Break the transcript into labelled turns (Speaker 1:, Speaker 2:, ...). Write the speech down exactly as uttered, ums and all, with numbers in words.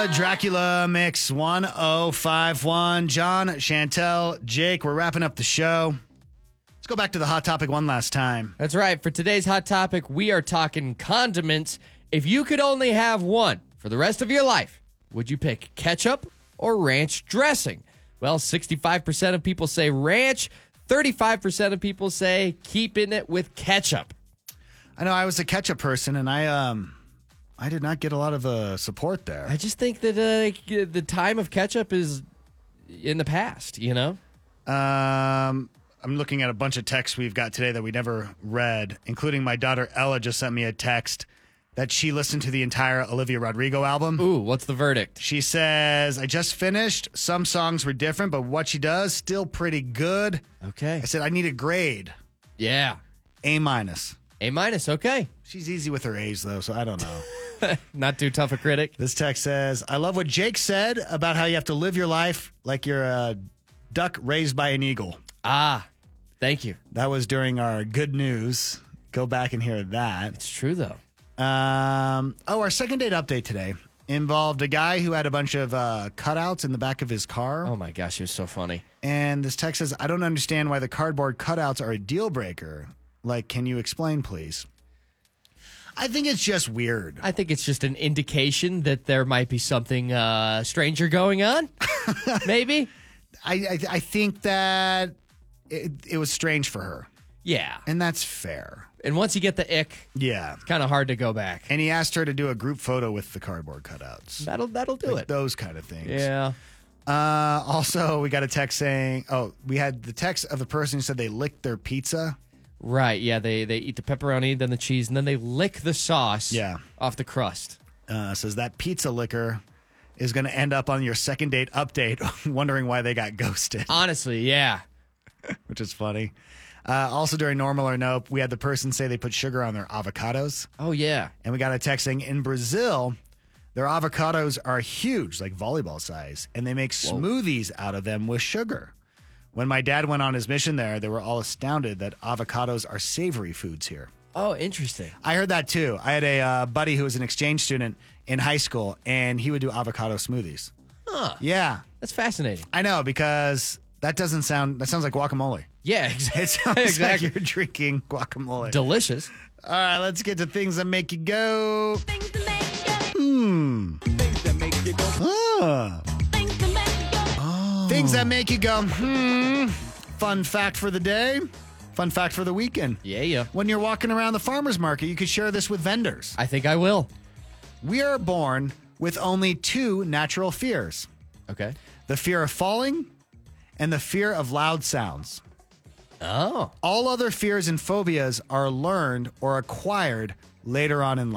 Speaker 1: The Dracula Mix one oh five one. John, Chantel, Jake, we're wrapping up the show. Let's go back to the Hot Topic one last time.
Speaker 2: That's right. For today's Hot Topic, we are talking condiments. If you could only have one for the rest of your life, would you pick ketchup or ranch dressing? Well, sixty-five percent of people say ranch. thirty-five percent of people say keeping it with ketchup.
Speaker 1: I know I was a ketchup person, and I um, I did not get a lot of uh, support there.
Speaker 2: I just think that uh, the time of ketchup is in the past, you know?
Speaker 1: Um, I'm looking at a bunch of texts we've got today that we never read, including my daughter Ella just sent me a text that she listened to the entire Olivia Rodrigo album.
Speaker 2: Ooh, what's the verdict?
Speaker 1: She says, I just finished. Some songs were different, but what she does, still pretty good.
Speaker 2: Okay.
Speaker 1: I said, I need a grade.
Speaker 2: Yeah.
Speaker 1: A minus.
Speaker 2: A minus, okay.
Speaker 1: She's easy with her A's, though, so I don't know.
Speaker 2: Not too tough a critic.
Speaker 1: This text says, I love what Jake said about how you have to live your life like you're a duck raised by an eagle.
Speaker 2: Ah, thank you.
Speaker 1: That was during our good news. Go back and hear that.
Speaker 2: It's true, though.
Speaker 1: Um, oh, our second date update today involved a guy who had a bunch of uh, cutouts in the back of his car.
Speaker 2: Oh, my gosh, it was so funny.
Speaker 1: And this text says, I don't understand why the cardboard cutouts are a deal breaker. Like, can you explain, please? I think it's just weird.
Speaker 2: I think it's just an indication that there might be something uh, stranger going on. Maybe.
Speaker 1: I, I I think that it, it was strange for her.
Speaker 2: Yeah.
Speaker 1: And that's fair.
Speaker 2: And once you get the ick,
Speaker 1: Yeah.
Speaker 2: it's kind of hard to go back.
Speaker 1: And he asked her to do a group photo with the cardboard cutouts.
Speaker 2: That'll that'll do
Speaker 1: Like
Speaker 2: it.
Speaker 1: those kind of things.
Speaker 2: Yeah.
Speaker 1: Uh, also, we got a text saying, oh, we had the text of the person who said they licked their pizza.
Speaker 2: Right. Yeah. They they eat the pepperoni, then the cheese, and then they lick the sauce.
Speaker 1: Yeah.
Speaker 2: Off the crust.
Speaker 1: Uh, says that pizza licker is going to end up on your second date update, wondering why they got ghosted,
Speaker 2: Honestly, yeah.
Speaker 1: which is funny. Uh, also, during Normal or Nope, we had the person say they put sugar on their avocados.
Speaker 2: Oh yeah.
Speaker 1: And we got a text saying in Brazil, their avocados are huge, like volleyball size, and they make smoothies out of them with sugar. When my dad went on his mission there, they were all astounded that avocados are savory foods here.
Speaker 2: Oh, interesting.
Speaker 1: I heard that too. I had a uh, buddy who was an exchange student in high school, and he would do avocado smoothies.
Speaker 2: Huh.
Speaker 1: Yeah,
Speaker 2: That's fascinating.
Speaker 1: I know, because that doesn't sound, that sounds like guacamole.
Speaker 2: Yeah.
Speaker 1: It
Speaker 2: Exactly.
Speaker 1: sounds
Speaker 2: exactly.
Speaker 1: like you're drinking guacamole.
Speaker 2: Delicious.
Speaker 1: All right, let's get to things that make you go.
Speaker 3: Things that make you,
Speaker 1: Hmm.
Speaker 3: things that make you go,
Speaker 1: Ah.
Speaker 3: things that make you go.
Speaker 1: Things that make you go, hmm. Fun fact for the day. Fun fact for the weekend.
Speaker 2: Yeah, yeah.
Speaker 1: When you're walking around the farmer's market, you could share this with vendors.
Speaker 2: I think I will.
Speaker 1: We are born with only two natural fears.
Speaker 2: Okay.
Speaker 1: The fear of falling and the fear of loud sounds.
Speaker 2: Oh.
Speaker 1: All other fears and phobias are learned or acquired later on in life.